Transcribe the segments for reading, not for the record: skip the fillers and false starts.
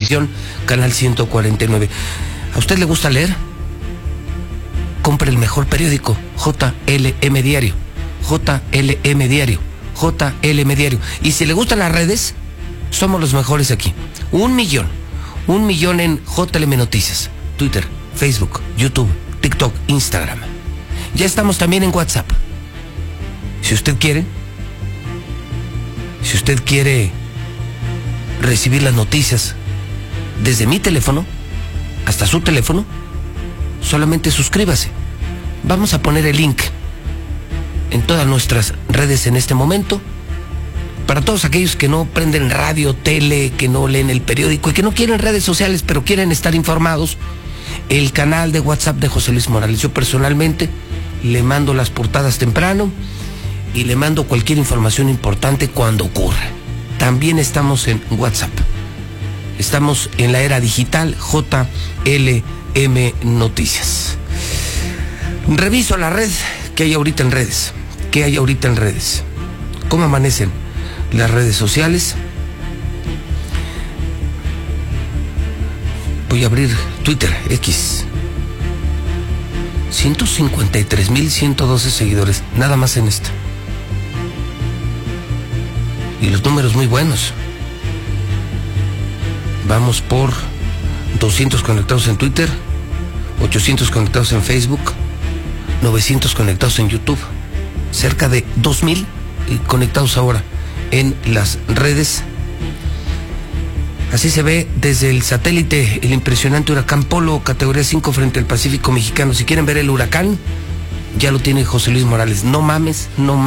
canal 149. ¿A usted le gusta leer? Compre el mejor periódico, JLM Diario. JLM Diario. JLM Diario. Y si le gustan las redes, somos los mejores aquí. 1 millón. 1 millón en JLM Noticias. Twitter, Facebook, YouTube, TikTok, Instagram. Ya estamos también en WhatsApp. Si usted quiere recibir las noticias desde mi teléfono hasta su teléfono, solamente suscríbase. Vamos a poner el link en todas nuestras redes en este momento. Para todos aquellos que no prenden radio, tele, que no leen el periódico y que no quieren redes sociales, pero quieren estar informados, el canal de WhatsApp de José Luis Morales. Yo personalmente le mando las portadas temprano y le mando cualquier información importante cuando ocurra. También estamos en WhatsApp. Estamos en la era digital, JLM Noticias. Reviso la red. ¿Qué hay ahorita en redes? ¿Cómo amanecen las redes sociales? Voy a abrir Twitter, X. 153,112 seguidores, nada más en esta. Y los números muy buenos. Vamos por 200 conectados en Twitter, 800 conectados en Facebook, 900 conectados en YouTube, cerca de 2,000 conectados ahora en las redes. Así se ve desde el satélite el impresionante huracán Polo, categoría 5 frente al Pacífico mexicano. Si quieren ver el huracán, ya lo tiene José Luis Morales. No mames.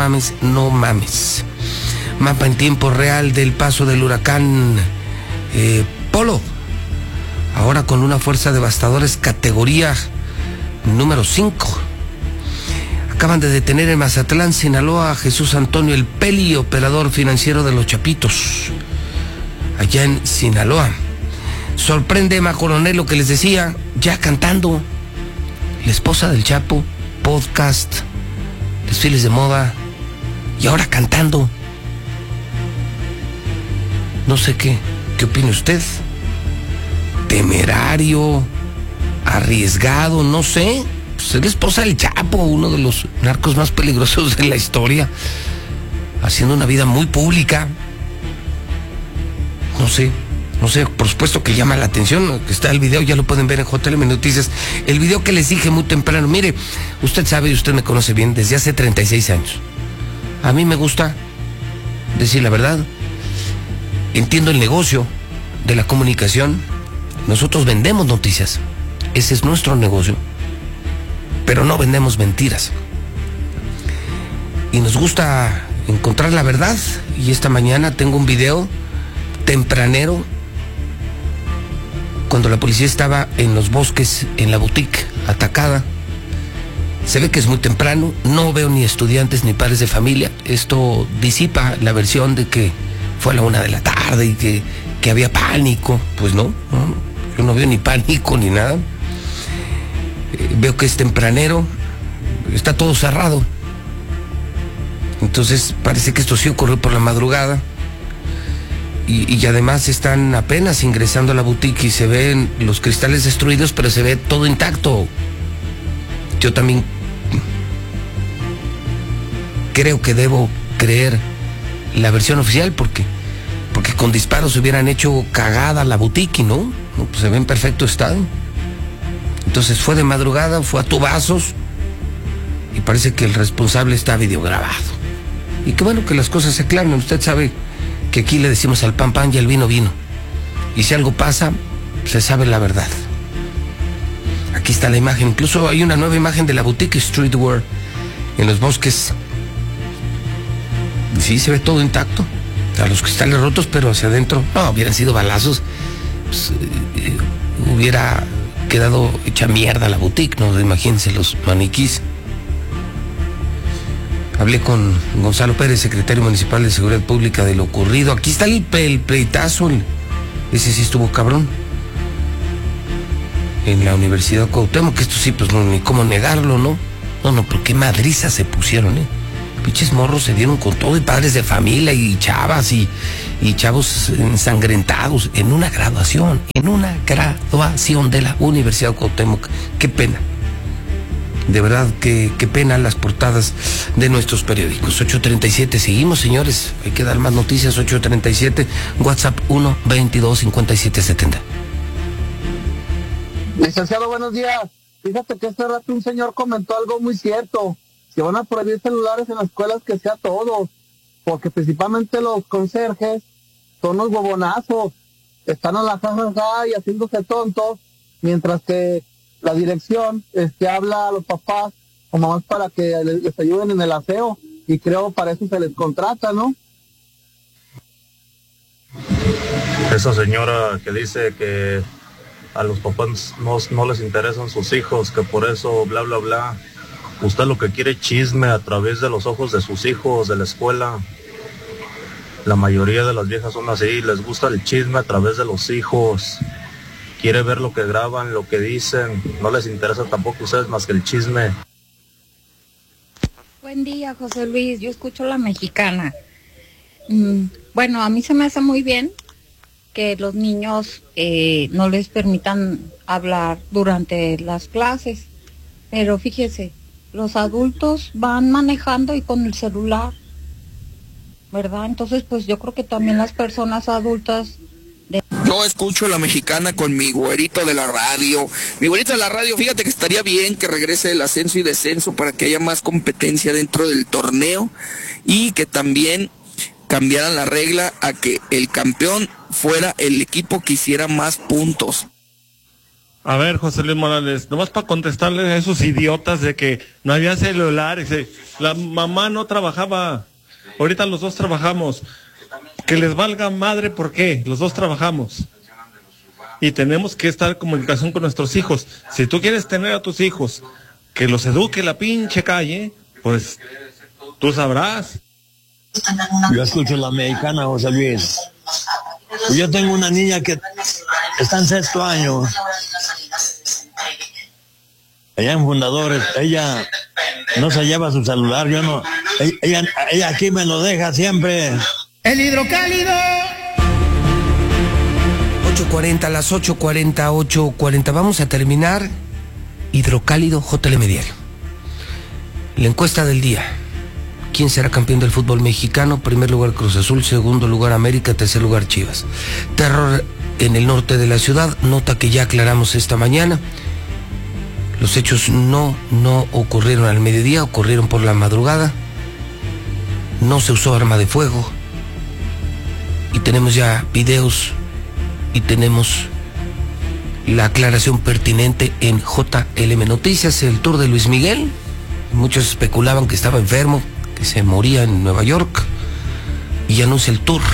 Mapa en tiempo real del paso del huracán Polo. Ahora con una fuerza devastadora, es categoría número 5. Acaban de detener en Mazatlán, Sinaloa, a Jesús Antonio El Peli, operador financiero de Los Chapitos, allá en Sinaloa. Sorprende Emma Coronel, lo que les decía, ya cantando. La esposa del Chapo, podcast, desfiles de moda, y ahora cantando. No sé qué opina usted. Temerario, arriesgado, no sé. Pues es la esposa del Chapo, uno de los narcos más peligrosos de la historia, haciendo una vida muy pública. No sé, por supuesto que llama la atención, que está el video, ya lo pueden ver en JLM Noticias. El video que les dije muy temprano, mire, usted sabe y usted me conoce bien desde hace 36 años. A mí me gusta decir la verdad. Entiendo el negocio de la comunicación. Nosotros vendemos noticias, ese es nuestro negocio, pero no vendemos mentiras. Y nos gusta encontrar la verdad. Y esta mañana tengo un video tempranero, cuando la policía estaba en los bosques, en la boutique, atacada. Se ve que es muy temprano, no veo ni estudiantes ni padres de familia. Esto disipa la versión de que fue a la 1 de la tarde y que había pánico. Pues no, yo no veo ni pánico ni nada. Veo que es tempranero, está todo cerrado. Entonces parece que esto sí ocurrió por la madrugada. Y además están apenas ingresando a la boutique y se ven los cristales destruidos, pero se ve todo intacto. Yo también creo que debo creer la versión oficial, porque con disparos hubieran hecho cagada la boutique, ¿no? Pues se ve en perfecto estado. Entonces fue de madrugada, fue a tubazos, y parece que el responsable está videograbado. Y qué bueno que las cosas se aclaran. Usted sabe que aquí le decimos al pan pan y al vino vino. Y si algo pasa, se sabe la verdad. Aquí está la imagen. Incluso hay una nueva imagen de la boutique Streetwear en los bosques. Sí, se ve todo intacto. A los cristales rotos, pero hacia adentro, no, hubieran sido balazos, pues, hubiera quedado hecha mierda la boutique, ¿no? Imagínense los maniquís. Hablé con Gonzalo Pérez, secretario municipal de Seguridad Pública, de lo ocurrido. Aquí está el pleitazo, ese sí estuvo cabrón, en la Universidad Cuauhtémoc, que esto sí, pues no, ni cómo negarlo, ¿no? No, pero qué madrizas se pusieron, Pinches morros se dieron con todo, y padres de familia y chavas y y chavos ensangrentados en una graduación de la Universidad Cuauhtémoc. Qué pena. De verdad, qué pena las portadas de nuestros periódicos. 8:37, seguimos, señores. Hay que dar más noticias. 8:37, WhatsApp 1-22-5770. Licenciado, buenos días. Fíjate que hace rato un señor comentó algo muy cierto. Si van a prohibir celulares en las escuelas, que sea todos, porque principalmente los conserjes son los huevonazos. Están a la jajaja y haciéndose tontos, mientras que la dirección habla a los papás o mamás para que les ayuden en el aseo, y creo para eso se les contrata, ¿no? Esa señora que dice que a los papás no les interesan sus hijos, que por eso bla bla bla. Usted lo que quiere es chisme a través de los ojos de sus hijos, de la escuela. La mayoría de las viejas son así, les gusta el chisme a través de los hijos. Quiere ver lo que graban, lo que dicen. No les interesa tampoco a ustedes más que el chisme. Buen día, José Luis. Yo escucho La Mexicana. Bueno, a mí se me hace muy bien que los niños no les permitan hablar durante las clases. Pero fíjese, los adultos van manejando y con el celular, ¿verdad? Entonces, pues yo creo que también las personas adultas... Yo escucho La Mexicana con mi güerito de la radio. Mi güerito de la radio, fíjate que estaría bien que regrese el ascenso y descenso para que haya más competencia dentro del torneo y que también cambiaran la regla a que el campeón fuera el equipo que hiciera más puntos. A ver, José Luis Morales, nomás para contestarle a esos idiotas de que no había celulares, la mamá no trabajaba, ahorita los dos trabajamos. Que les valga madre, ¿por qué? Los dos trabajamos. Y tenemos que estar en comunicación con nuestros hijos. Si tú quieres tener a tus hijos, que los eduque la pinche calle, pues tú sabrás. Yo escucho La Mexicana, José Luis. Yo tengo una niña que está en 6º año. Ella en Fundadores, ella no se lleva su celular, yo no. Ella aquí me lo deja siempre. El hidrocálido. 8:40, las 8:40. Vamos a terminar. Hidrocálido JLM Diario. La encuesta del día. ¿Quién será campeón del fútbol mexicano? Primer lugar Cruz Azul, segundo lugar América, tercer lugar Chivas. Terror en el norte de la ciudad. Nota que ya aclaramos esta mañana. Los hechos no ocurrieron al mediodía, ocurrieron por la madrugada. No se usó arma de fuego. Y tenemos ya videos y tenemos la aclaración pertinente en JLM Noticias. El tour de Luis Miguel, muchos especulaban que estaba enfermo, que se moría en Nueva York, y anuncia el tour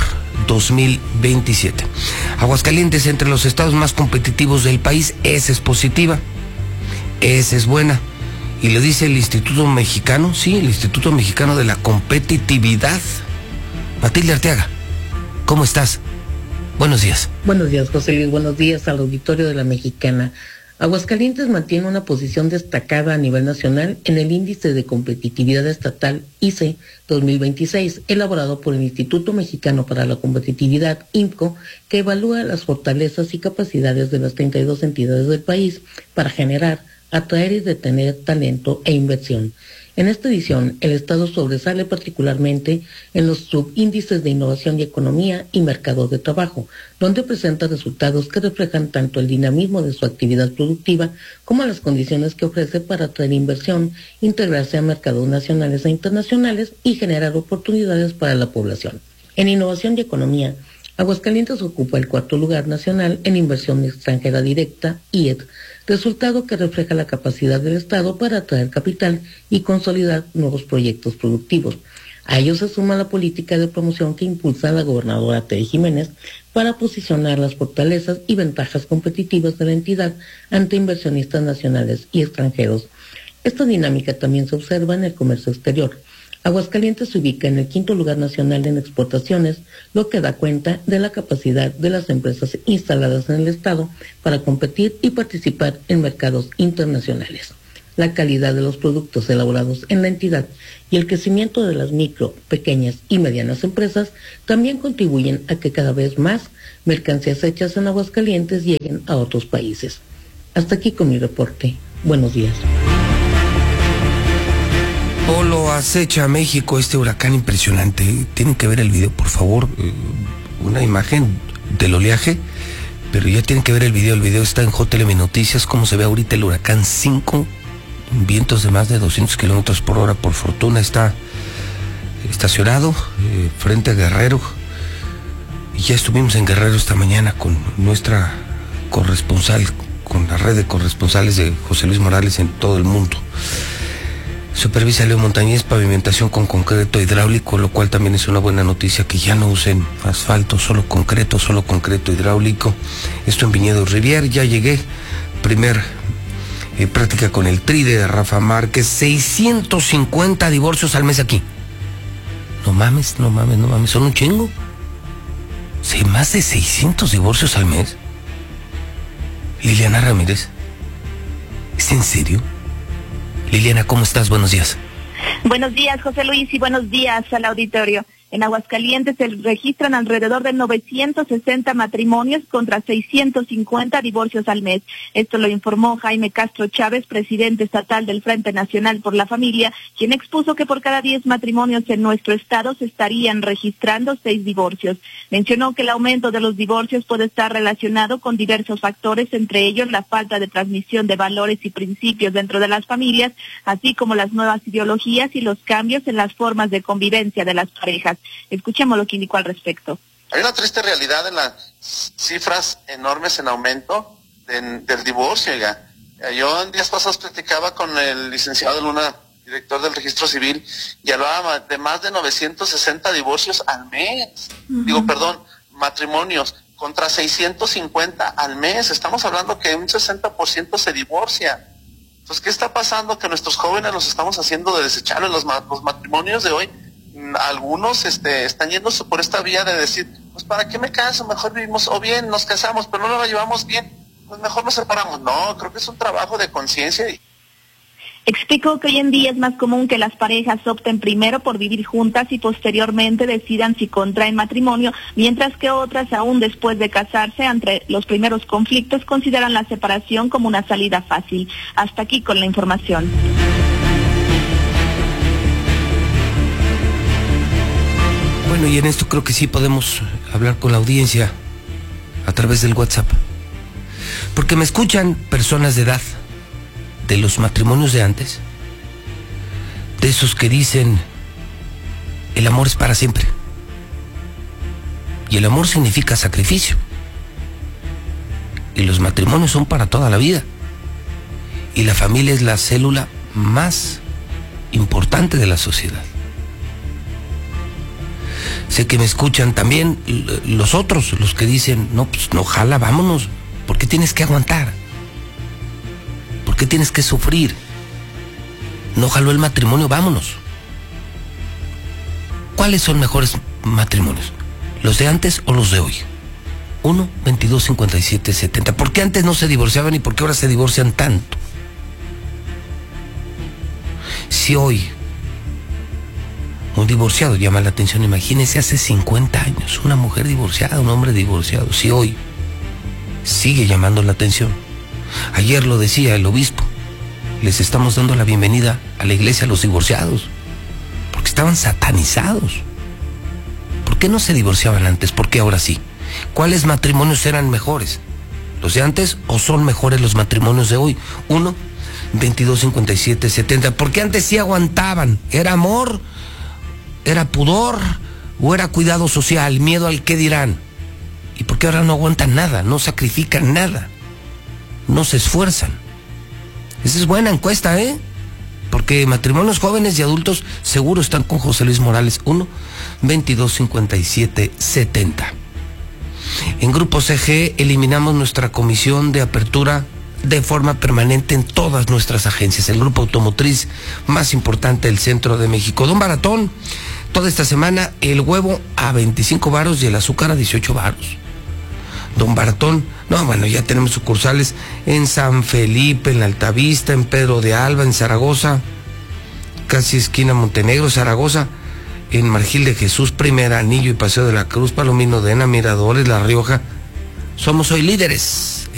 2027. Aguascalientes, entre los estados más competitivos del país. Esa es positiva, esa es buena, y lo dice el Instituto Mexicano, sí, el Instituto Mexicano de la Competitividad. Matilde Arteaga, ¿cómo estás? Buenos días. Buenos días, José Luis. Buenos días al auditorio de La Mexicana. Aguascalientes mantiene una posición destacada a nivel nacional en el Índice de Competitividad Estatal ICE 2026, elaborado por el Instituto Mexicano para la Competitividad, IMCO, que evalúa las fortalezas y capacidades de las 32 entidades del país para generar, atraer y retener talento e inversión. En esta edición, el Estado sobresale particularmente en los subíndices de innovación y economía y mercado de trabajo, donde presenta resultados que reflejan tanto el dinamismo de su actividad productiva como las condiciones que ofrece para atraer inversión, integrarse a mercados nacionales e internacionales y generar oportunidades para la población. En innovación y economía, Aguascalientes ocupa el 4º lugar nacional en inversión extranjera directa, IED, resultado que refleja la capacidad del Estado para atraer capital y consolidar nuevos proyectos productivos. A ello se suma la política de promoción que impulsa la gobernadora Tere Jiménez para posicionar las fortalezas y ventajas competitivas de la entidad ante inversionistas nacionales y extranjeros. Esta dinámica también se observa en el comercio exterior. Aguascalientes se ubica en el 5º lugar nacional en exportaciones, lo que da cuenta de la capacidad de las empresas instaladas en el Estado para competir y participar en mercados internacionales. la calidad de los productos elaborados en la entidad y el crecimiento de las micro, pequeñas y medianas empresas también contribuyen a que cada vez más mercancías hechas en Aguascalientes lleguen a otros países. Hasta aquí con mi reporte. Buenos días. Polo, acecha a México este huracán impresionante. Tienen que ver el video, por favor. Una imagen del oleaje, pero ya tienen que ver el video. El video está en JLM Noticias, cómo se ve ahorita el huracán 5, vientos de más de 200 kilómetros por hora. Por fortuna está estacionado frente a Guerrero. Y ya estuvimos en Guerrero esta mañana con nuestra corresponsal, con la red de corresponsales de José Luis Morales en todo el mundo. Supervisa Leo Montañez, pavimentación con concreto hidráulico, lo cual también es una buena noticia, que ya no usen asfalto, solo concreto hidráulico. Esto en Viñedos Rivier. Ya llegué, primer práctica con el TRI de Rafa Márquez. 650 divorcios al mes aquí. No mames, son un chingo. Sí, más de 600 divorcios al mes. Liliana Ramírez, ¿es en serio? Liliana, ¿cómo estás? Buenos días. Buenos días, José Luis, y buenos días al auditorio. En Aguascalientes se registran alrededor de 960 matrimonios contra 650 divorcios al mes. Esto lo informó Jaime Castro Chávez, presidente estatal del Frente Nacional por la Familia, quien expuso que por cada 10 matrimonios en nuestro estado se estarían registrando 6 divorcios. Mencionó que el aumento de los divorcios puede estar relacionado con diversos factores, entre ellos la falta de transmisión de valores y principios dentro de las familias, así como las nuevas ideologías y los cambios en las formas de convivencia de las parejas. Escuchemos lo que indicó al respecto. Hay una triste realidad en las cifras enormes en aumento del divorcio, oiga. Yo en días pasados platicaba con el licenciado Luna, director del Registro Civil, y hablaba de más de 960 divorcios al mes. Matrimonios contra 650 al mes. Estamos hablando que un 60% se divorcia. Entonces, ¿qué está pasando? Que nuestros jóvenes los estamos haciendo de desechables. Los matrimonios de hoy, algunos están yéndose por esta vía de decir, pues ¿para qué me caso? Mejor vivimos, o bien nos casamos, pero no lo llevamos bien, pues mejor nos separamos. No, creo que es un trabajo de conciencia. Explicó que hoy en día es más común que las parejas opten primero por vivir juntas y posteriormente decidan si contraen matrimonio, mientras que otras, aún después de casarse, ante los primeros conflictos, consideran la separación como una salida fácil. Hasta aquí con la información. Bueno, y en esto creo que sí podemos hablar con la audiencia a través del WhatsApp. Porque me escuchan personas de edad, de los matrimonios de antes, de esos que dicen, el amor es para siempre. Y el amor significa sacrificio. Y los matrimonios son para toda la vida. Y la familia es la célula más importante de la sociedad. Sé que me escuchan también los otros, los que dicen, no, pues no jala, vámonos. ¿Por qué tienes que aguantar? ¿Por qué tienes que sufrir? No jaló el matrimonio, vámonos. ¿Cuáles son mejores matrimonios? ¿Los de antes o los de hoy? 1-22-57-70. ¿Por qué antes no se divorciaban y por qué ahora se divorcian tanto? Si hoy un divorciado llama la atención, imagínese hace 50 años, una mujer divorciada, un hombre divorciado, si hoy sigue llamando la atención. Ayer lo decía el obispo, les estamos dando la bienvenida a la iglesia a los divorciados, porque estaban satanizados. ¿Por qué no se divorciaban antes? ¿Por qué ahora sí? ¿Cuáles matrimonios eran mejores? ¿Los de antes o son mejores los matrimonios de hoy? 1-22-57-70. ¿Por qué antes sí aguantaban? ¿Era amor? ¿Era pudor? ¿O era cuidado social? ¿Miedo al qué dirán? ¿Y por qué ahora no aguantan nada? No sacrifican nada. No se esfuerzan. Esa es buena encuesta, ¿eh? Porque matrimonios jóvenes y adultos seguro están con José Luis Morales. 1-22-57-70. En Grupo CG eliminamos nuestra comisión de apertura de forma permanente en todas nuestras agencias. El grupo automotriz más importante del centro de México. Don Baratón, toda esta semana el huevo a 25 varos y el azúcar a 18 varos. Don Bartón. No, bueno, ya tenemos sucursales en San Felipe, en la Altavista, en Pedro de Alba, en Zaragoza, casi esquina Montenegro, Zaragoza, en Margil de Jesús, Primera, Anillo y Paseo de la Cruz, Palomino de Ena, Miradores, La Rioja. Somos hoy líderes